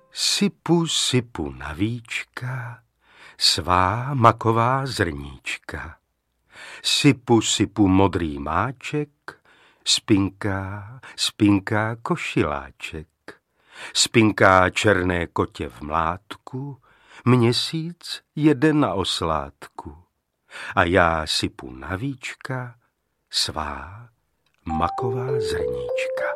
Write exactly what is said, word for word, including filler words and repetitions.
Sypu, sypu na víčka svá maková zrníčka. Sypu, sypu modrý máček, spinká, spinká košiláček. Spinká černé kotě v mlátku, měsíc jede na oslátku. A já sypu na víčka svá maková zrníčka.